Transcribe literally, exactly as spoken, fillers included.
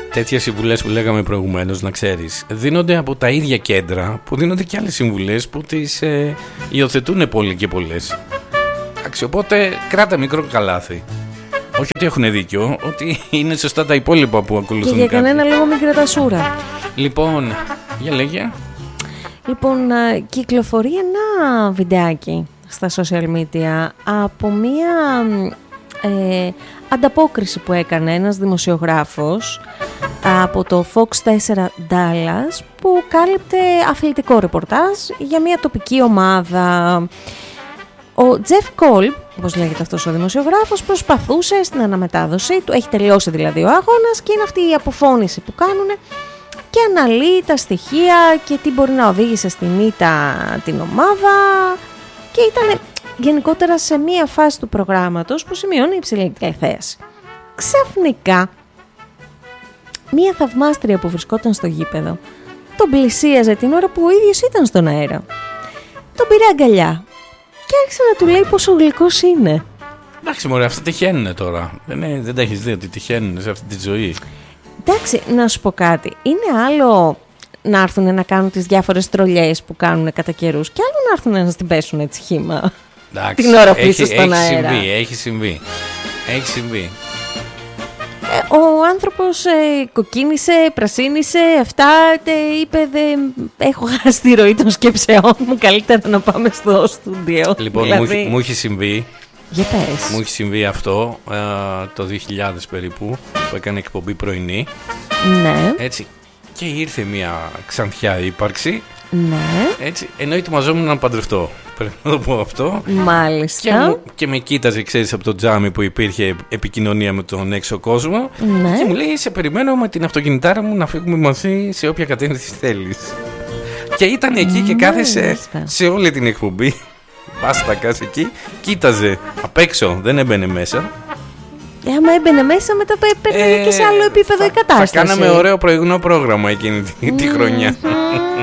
τέτοιες συμβουλές που λέγαμε προηγουμένως, να ξέρεις, δίνονται από τα ίδια κέντρα που δίνονται και άλλες συμβουλές που τις ε, υιοθετούν πολλοί και πολλές. Εντάξει, οπότε κράτα μικρό καλάθι. Όχι ότι έχουν δίκιο, ότι είναι σωστά τα υπόλοιπα που ακολουθούν. Και για κανένα λόγο μην κρατάς ούρα. Λοιπόν, για λέγε. Λοιπόν, κυκλοφορεί ένα βιντεάκι στα social media από μία ε, ανταπόκριση που έκανε ένας δημοσιογράφος από το Fox τέσσερα Dallas, που κάλυπτε αθλητικό ρεπορτάζ για μία τοπική ομάδα. Ο Jeff Kolb, όπως λέγεται αυτός ο δημοσιογράφος, προσπαθούσε στην αναμετάδοση του, έχει τελειώσει δηλαδή ο αγώνας και είναι αυτή η αποφώνηση που κάνουν και αναλύει τα στοιχεία και τι μπορεί να οδήγησε στην ήττα την ομάδα, και ήταν γενικότερα σε μία φάση του προγράμματος που σημειώνει υψηλή θέση. Ξαφνικά, μία θαυμάστρια που βρισκόταν στο γήπεδο τον πλησίαζε την ώρα που ο ίδιος ήταν στον αέρα. Τον πήρε αγκαλιά και άρχισε να του λέει πόσο γλυκός είναι. Εντάξει μωρέ, αυτά τυχαίνουν τώρα. Δεν, δεν τα έχεις δει ότι τυχαίνουν σε αυτή τη ζωή. Εντάξει, να σου πω κάτι. Είναι άλλο να έρθουν να κάνουν τις διάφορες τρολιές που κάνουν κατά καιρούς, και άλλο να έρθουν να στην πέσουν έτσι χύμα. Εντάξει, την ώρα που είσαι στον έχει αέρα. Συμβεί, έχει συμβεί. Έχει συμβεί. Ε, ο άνθρωπος ε, κοκκίνησε, πρασίνησε, αυτά, τε, είπε δε, έχω χάσει τη ροή των σκέψεών μου, καλύτερα να πάμε στο στούντιο. Λοιπόν, δηλαδή... μου, μου έχει συμβεί. Για πες. Μου έχει συμβεί αυτό ε, το δύο χιλιάδες περίπου, που έκανε εκπομπή πρωινή. Ναι. Έτσι. Και ήρθε μια ξανθιά ύπαρξη. Ναι. Έτσι, ενώ ετοιμαζόμουν να παντρευτώ. Πρέπει να το πω αυτό. Μάλιστα. Και, μου, και με κοίταζε, ξέρεις, από το τζάμι που υπήρχε επικοινωνία με τον έξω κόσμο. Ναι. Και μου λέει: σε περιμένω με την αυτοκινητάρα μου να φύγουμε μαζί σε όποια κατεύθυνση θέλεις. Και ήταν εκεί και κάθεσε σε όλη την εκπομπή. Μπάστακας εκεί, κοίταζε απ' έξω, δεν έμπαινε μέσα. Ε, άμα έμπαινε μέσα, μετά παίρνει ε, και σε άλλο επίπεδο θα, η κατάσταση. Θα κάναμε ωραίο πρωινό πρόγραμμα εκείνη τη, τη χρονιά.